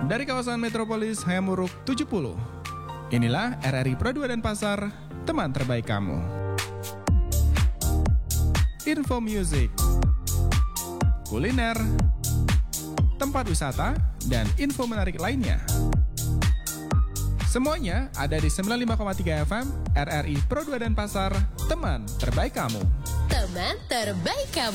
Dari kawasan Metropolis Hayamuruk 70. Inilah RRI Pro 2 Denpasar, teman terbaik kamu. Info music, kuliner, tempat wisata, dan info menarik lainnya. Semuanya ada di 95,3 FM RRI Pro 2 Denpasar, teman terbaik kamu. Teman terbaik kamu.